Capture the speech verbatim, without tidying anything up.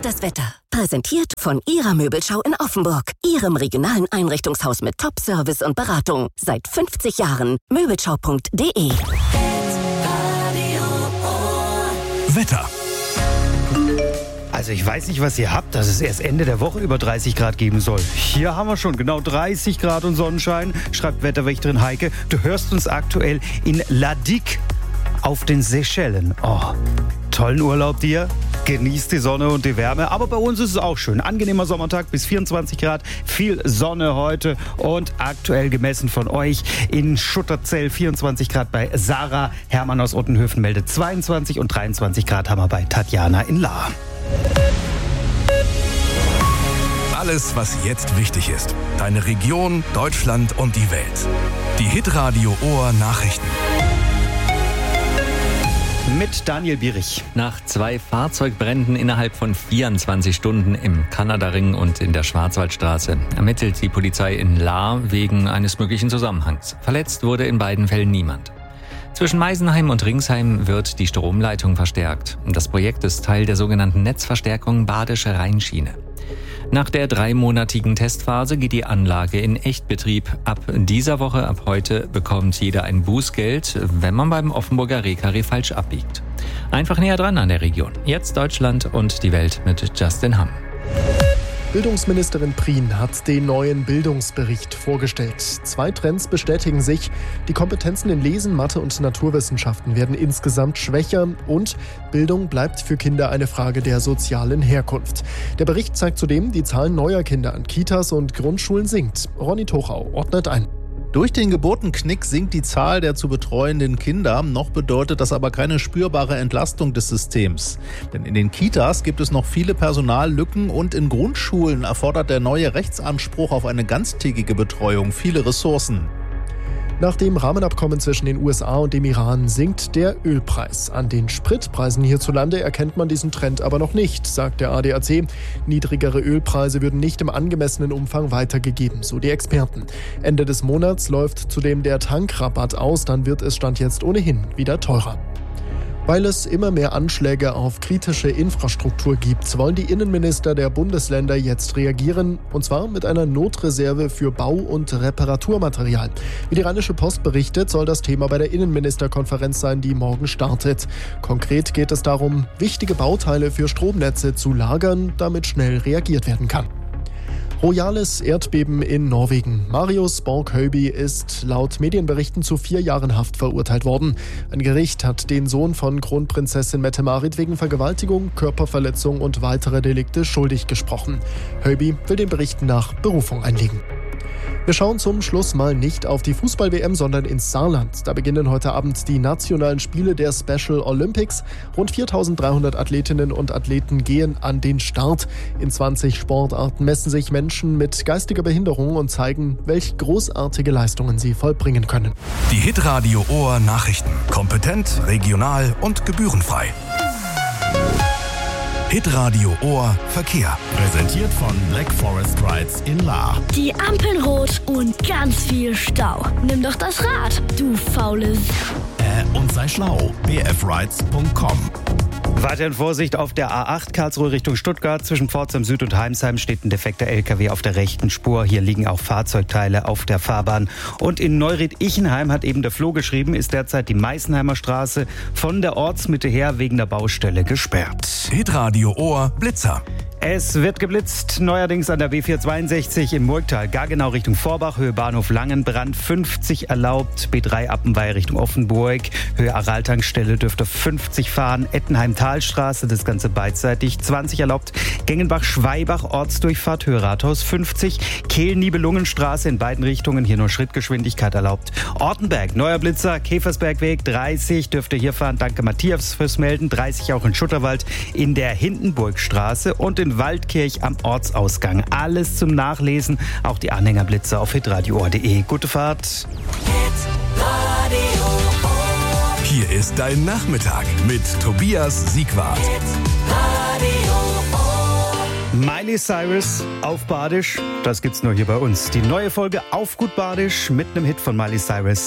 das Wetter. Präsentiert von Ihrer Möbelschau in Offenburg. Ihrem regionalen Einrichtungshaus mit Top-Service und Beratung. Seit fünfzig Jahren. Möbelschau punkt de. Wetter. Also ich weiß nicht, was ihr habt, dass es erst Ende der Woche über dreißig Grad geben soll. Hier haben wir schon genau dreißig Grad und Sonnenschein, schreibt Wetterwächterin Heike. Du hörst uns aktuell in La Digue auf den Seychellen. Oh, tollen Urlaub dir. Genießt die Sonne und die Wärme. Aber bei uns ist es auch schön. Angenehmer Sommertag bis vierundzwanzig Grad. Viel Sonne heute und aktuell gemessen von euch in Schutterzell vierundzwanzig Grad bei Sarah. Hermann aus Ottenhöfen meldet zweiundzwanzig und dreiundzwanzig Grad haben wir bei Tatjana in Lahr. Alles, was jetzt wichtig ist. Deine Region, Deutschland und die Welt. Die Hitradio Ohr Nachrichten. Mit Daniel Bierich. Nach zwei Fahrzeugbränden innerhalb von vierundzwanzig Stunden im Kanadaring und in der Schwarzwaldstraße ermittelt die Polizei in Lahr wegen eines möglichen Zusammenhangs. Verletzt wurde in beiden Fällen niemand. Zwischen Meisenheim und Ringsheim wird die Stromleitung verstärkt. Das Projekt ist Teil der sogenannten Netzverstärkung Badische Rheinschiene. Nach der dreimonatigen Testphase geht die Anlage in Echtbetrieb. Ab dieser Woche, ab heute, bekommt jeder ein Bußgeld, wenn man beim Offenburger Rehkarree falsch abbiegt. Einfach näher dran an der Region. Jetzt Deutschland und die Welt mit Justin Hamm. Bildungsministerin Prien hat den neuen Bildungsbericht vorgestellt. Zwei Trends bestätigen sich. Die Kompetenzen in Lesen, Mathe und Naturwissenschaften werden insgesamt schwächer und Bildung bleibt für Kinder eine Frage der sozialen Herkunft. Der Bericht zeigt zudem, die Zahl neuer Kinder an Kitas und Grundschulen sinkt. Ronny Tochau ordnet ein. Durch den Geburtenknick sinkt die Zahl der zu betreuenden Kinder. Noch bedeutet das aber keine spürbare Entlastung des Systems. Denn in den Kitas gibt es noch viele Personallücken und in Grundschulen erfordert der neue Rechtsanspruch auf eine ganztägige Betreuung viele Ressourcen. Nach dem Rahmenabkommen zwischen den U S A und dem Iran sinkt der Ölpreis. An den Spritpreisen hierzulande erkennt man diesen Trend aber noch nicht, sagt der A D A C. Niedrigere Ölpreise würden nicht im angemessenen Umfang weitergegeben, so die Experten. Ende des Monats läuft zudem der Tankrabatt aus, dann wird es Stand jetzt ohnehin wieder teurer. Weil es immer mehr Anschläge auf kritische Infrastruktur gibt, wollen die Innenminister der Bundesländer jetzt reagieren, und zwar mit einer Notreserve für Bau- und Reparaturmaterial. Wie die Rheinische Post berichtet, soll das Thema bei der Innenministerkonferenz sein, die morgen startet. Konkret geht es darum, wichtige Bauteile für Stromnetze zu lagern, damit schnell reagiert werden kann. Royales Erdbeben in Norwegen. Marius Borg-Høiby ist laut Medienberichten zu vier Jahren Haft verurteilt worden. Ein Gericht hat den Sohn von Kronprinzessin Mette-Marit wegen Vergewaltigung, Körperverletzung und weiterer Delikte schuldig gesprochen. Høiby will den Berichten nach Berufung einlegen. Wir schauen zum Schluss mal nicht auf die Fußball-W M, sondern ins Saarland. Da beginnen heute Abend die nationalen Spiele der Special Olympics. Rund viertausenddreihundert Athletinnen und Athleten gehen an den Start. In zwanzig Sportarten messen sich Menschen mit geistiger Behinderung und zeigen, welch großartige Leistungen sie vollbringen können. Die Hitradio Ohr Nachrichten. Kompetent, regional und gebührenfrei. Hitradio Ohr Verkehr. Präsentiert von Black Forest Rides in Lahr. Die Ampeln rot und ganz viel Stau. Nimm doch das Rad, du faules. Äh, und sei schlau. b f rides punkt com. Weiterhin Vorsicht auf der A acht Karlsruhe Richtung Stuttgart. Zwischen Pforzheim Süd und Heimsheim steht ein defekter L K W auf der rechten Spur. Hier liegen auch Fahrzeugteile auf der Fahrbahn. Und in Neuried-Ichenheim, hat eben der Flo geschrieben, ist derzeit die Meißenheimer Straße von der Ortsmitte her wegen der Baustelle gesperrt. Hitradio Ohr Blitzer. Es wird geblitzt, neuerdings an der B vierhundertzweiundsechzig im Murgtal, gar genau Richtung Vorbach, Höhe Bahnhof Langenbrand, fünfzig erlaubt, B drei Appenweier Richtung Offenburg, Höhe Araltankstelle dürfte fünfzig fahren, Ettenheim-Talstraße, das Ganze beidseitig, zwanzig erlaubt, Gengenbach-Schweibach, Ortsdurchfahrt, Höhe Rathaus fünfzig, Kehl-Nibelungenstraße in beiden Richtungen, hier nur Schrittgeschwindigkeit erlaubt, Ortenberg, neuer Blitzer, Käfersbergweg, dreißig, dürfte hier fahren, danke Matthias fürs Melden, dreißig auch in Schutterwald, in der Hindenburgstraße und in Waldkirch am Ortsausgang. Alles zum Nachlesen, auch die Anhängerblitze auf hitradio punkt de. Gute Fahrt. Hier ist dein Nachmittag mit Tobias Siegwart. Miley Cyrus auf Badisch, das gibt's nur hier bei uns. Die neue Folge auf Gut Badisch mit einem Hit von Miley Cyrus.